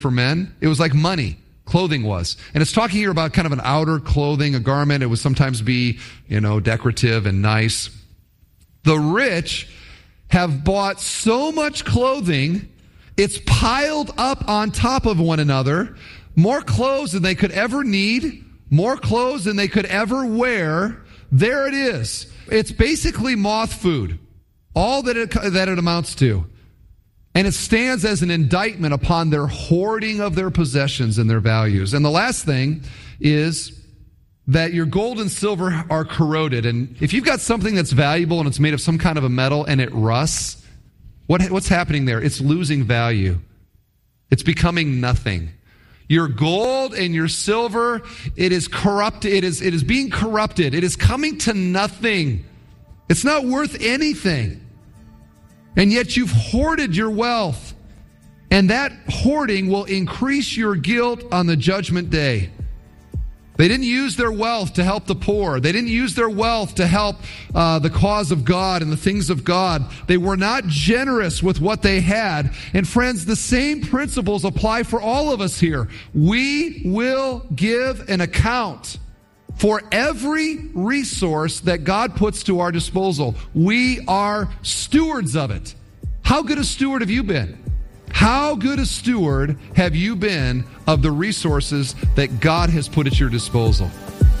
for men. It was like money. Clothing was. And it's talking here about kind of an outer clothing, a garment. It would sometimes be, decorative and nice. The rich have bought so much clothing, it's piled up on top of one another, more clothes than they could ever need, more clothes than they could ever wear. There it is. It's basically moth food, all that it amounts to. And it stands as an indictment upon their hoarding of their possessions and their values. And the last thing is that your gold and silver are corroded. And if you've got something that's valuable and it's made of some kind of a metal and it rusts, what's happening there? It's losing value. It's becoming nothing. Your gold and your silver, it is corrupted. It is being corrupted. It is coming to nothing. It's not worth anything. And yet you've hoarded your wealth. And that hoarding will increase your guilt on the judgment day. They didn't use their wealth to help the poor. They didn't use their wealth to help the cause of God and the things of God. They were not generous with what they had. And friends, the same principles apply for all of us here. We will give an account for every resource that God puts to our disposal. We are stewards of it. How good a steward have you been? How good a steward have you been of the resources that God has put at your disposal?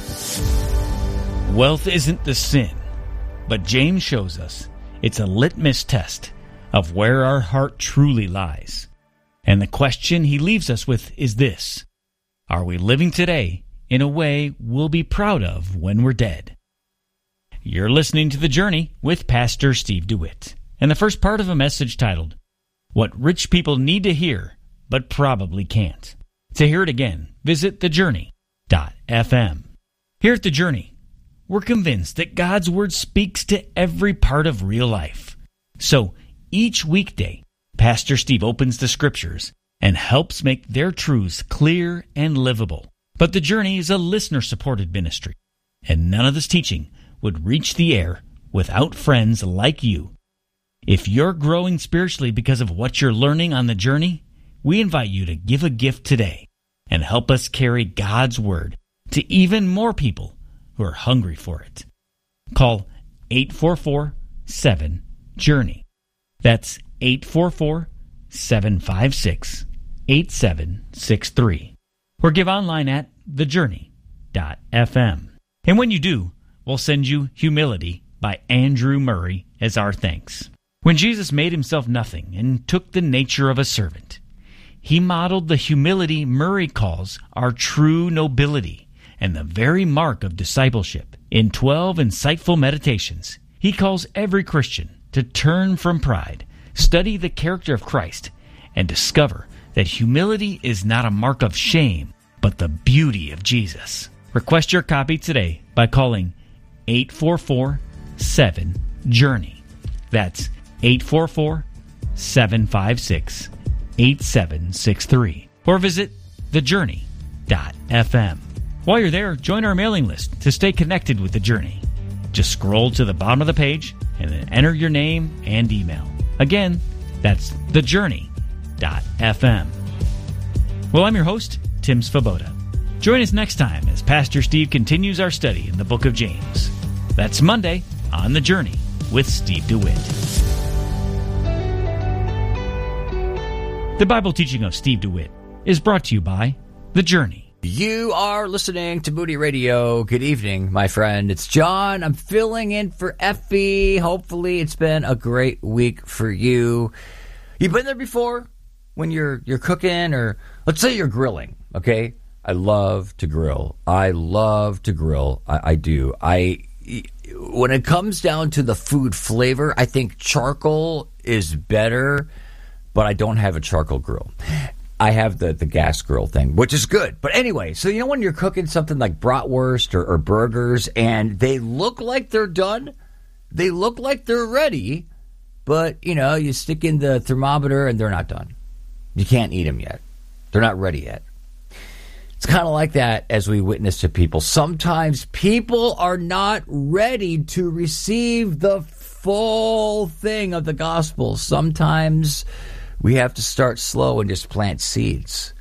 Wealth isn't the sin, but James shows us it's a litmus test of where our heart truly lies. And the question he leaves us with is this: are we living today in a way we'll be proud of when we're dead? You're listening to The Journey with Pastor Steve DeWitt, and the first part of a message titled, What Rich People Need to Hear But Probably Can't. To hear it again, visit thejourney.fm. Here at The Journey, we're convinced that God's Word speaks to every part of real life. So each weekday, Pastor Steve opens the Scriptures and helps make their truths clear and livable. But The Journey is a listener-supported ministry, and none of this teaching would reach the air without friends like you. If you're growing spiritually because of what you're learning on The Journey, we invite you to give a gift today and help us carry God's Word to even more people who are hungry for it. Call 844-7-JOURNEY. That's 844-756-8763. Or give online at thejourney.fm. And when you do, we'll send you Humility by Andrew Murray as our thanks. When Jesus made himself nothing and took the nature of a servant, he modeled the humility Murray calls our true nobility and the very mark of discipleship. In 12 insightful meditations, he calls every Christian to turn from pride, study the character of Christ, and discover that humility is not a mark of shame, but the beauty of Jesus. Request your copy today by calling 844-7-JOURNEY. That's 844-756-8763. Or visit thejourney.fm. While you're there, join our mailing list to stay connected with The Journey. Just scroll to the bottom of the page and then enter your name and email. Again, that's thejourney.fm. Well, I'm your host, Tim Svoboda. Join us next time as Pastor Steve continues our study in the book of James. That's Monday on The Journey with Steve DeWitt. The Bible teaching of Steve DeWitt is brought to you by The Journey. You are listening to Moody Radio. Good evening, my friend. It's John. I'm filling in for Effie. Hopefully it's been a great week for you. You've been there before when you're cooking, or let's say you're grilling, okay? I love to grill. I do. When it comes down to the food flavor, I think charcoal is better, but I don't have a charcoal grill. I have the gas grill thing, which is good. But anyway, so when you're cooking something like bratwurst or burgers, and they look like they're done, they look like they're ready, but, you stick in the thermometer and they're not done. You can't eat them yet. They're not ready yet. It's kind of like that as we witness to people. Sometimes people are not ready to receive the full thing of the gospel. Sometimes We have to start slow and just plant seeds.